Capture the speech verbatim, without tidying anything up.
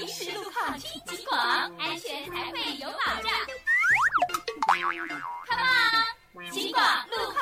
临时路况听警广，安全才会有保障。Come on， 警广路